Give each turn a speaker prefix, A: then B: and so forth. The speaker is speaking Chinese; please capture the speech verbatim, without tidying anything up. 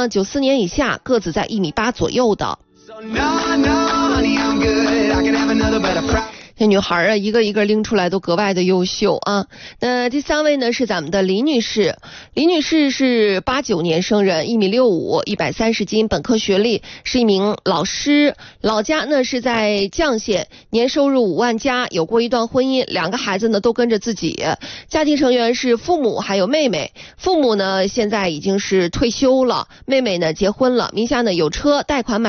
A: 呢，九四年以下，个子在一米八左右的。这女孩啊，一个一个拎出来都格外的优秀啊。那第三位呢是咱们的李女士，李女士是八九年生人，一米六五，一百三十斤，本科学历，是一名老师，老家呢是在绛县，年收入五万加，有过一段婚姻，两个孩子呢都跟着自己，家庭成员是父母还有妹妹，父母呢现在已经是退休了，妹妹呢结婚了，名下呢有车，贷款买